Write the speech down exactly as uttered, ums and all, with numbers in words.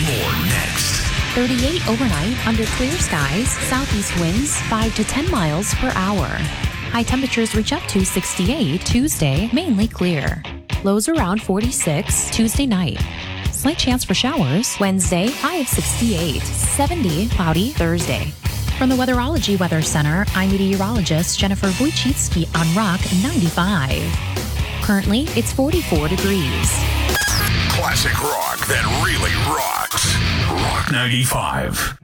More next. thirty-eight overnight under clear skies, southeast winds five to ten miles per hour. High temperatures reach up to sixty-eight Tuesday, mainly clear. Lows around forty-six Tuesday night. Slight chance for showers Wednesday, high of sixty-eight, seventy cloudy Thursday. From the Weatherology Weather Center, I'm meteorologist Jennifer Wojcicki on Rock ninety-five. Currently, it's forty-four degrees. Classic rock that really rocks. Rock ninety-five.